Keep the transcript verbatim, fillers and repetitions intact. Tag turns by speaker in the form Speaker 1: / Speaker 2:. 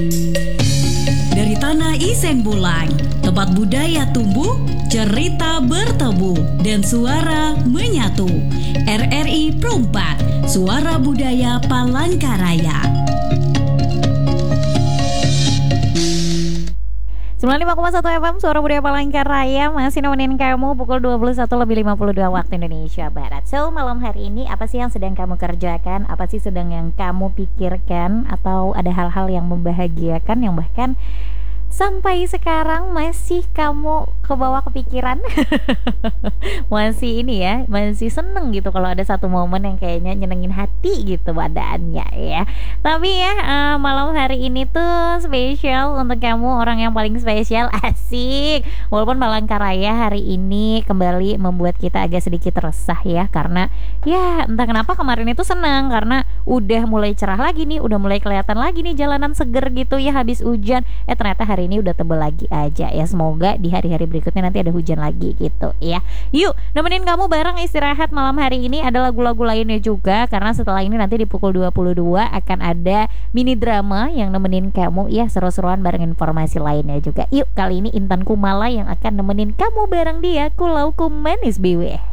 Speaker 1: Dari tanah Iseng Bulang, tempat budaya tumbuh, cerita bertebu, dan suara menyatu. R R I Perumpat, Suara Budaya Palangkaraya.
Speaker 2: sembilan puluh lima koma satu F M Suara Budaya Palangkaraya masih nemenin kamu pukul dua puluh satu lebih lima puluh dua waktu Indonesia Barat. So, malam hari ini apa sih yang sedang kamu kerjakan? Apa sih sedang yang kamu pikirkan? Atau ada hal-hal yang membahagiakan yang bahkan sampai sekarang masih kamu kebawa kepikiran? Masih ini ya, masih seneng gitu kalau ada satu momen yang kayaknya nyenengin hati gitu badannya ya. Tapi ya uh, malam hari ini tuh spesial untuk kamu, orang yang paling spesial, asik. Walaupun Palangkaraya hari ini kembali membuat kita agak sedikit resah ya, karena ya entah kenapa kemarin itu senang karena udah mulai cerah lagi nih, udah mulai kelihatan lagi nih jalanan seger gitu ya habis hujan. Eh ternyata hari ini udah tebel lagi aja ya. Semoga di hari-hari berikutnya nanti ada hujan lagi gitu ya. Yuk nemenin kamu bareng istirahat malam hari ini. Ada lagu-lagu lainnya juga, karena setelah ini nanti di pukul dua puluh dua akan ada mini drama yang nemenin kamu ya, seru-seruan bareng informasi lainnya juga. Yuk kali ini Intan Kumala yang akan nemenin kamu bareng dia Kulauku Manis Biwe.